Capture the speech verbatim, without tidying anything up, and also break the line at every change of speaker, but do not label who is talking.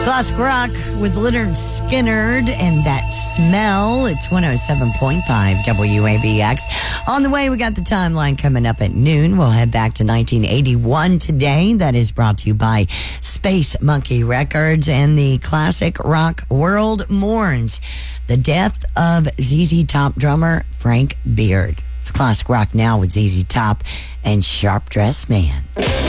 Classic Rock with Leonard Skinnard and That Smell. It's one oh seven point five W A B X. On the way, we got the timeline coming up at noon. We'll head back to nineteen eighty-one today. That is brought to you by Space Monkey Records, and the classic rock world mourns the death of Z Z Top drummer Frank Beard. It's Classic Rock now with Z Z Top and Sharp Dressed Man.